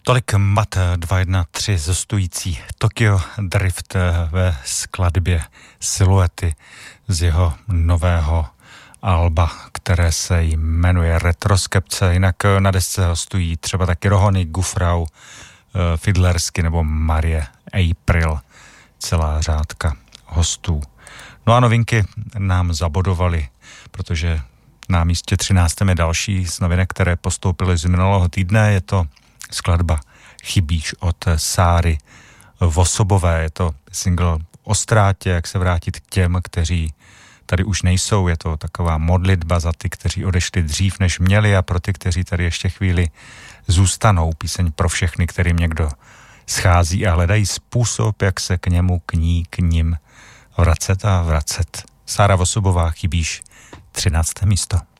Tolik Mat 213 zostující Tokyo Drift ve skladbě Siluety z jeho nového alba, které se jmenuje Retroskepce. Jinak na desce hostují třeba taky Rohony, Gufrau, Fidlersky nebo Marie April. Celá řádka hostů. No a novinky nám zabodovaly, protože na místě 13. je další z novinek, které postoupily z minulého týdne. Je to skladba Chybíš od Sáry Vosobové. Je to single o ztrátě, jak se vrátit k těm, kteří tady už nejsou. Je to taková modlitba za ty, kteří odešli dřív, než měli, a pro ty, kteří tady ještě chvíli zůstanou. Píseň pro všechny, kterým někdo schází a hledají způsob, jak se k němu, k ním vracet a vracet. Sára Vosobová, Chybíš, 13. místo.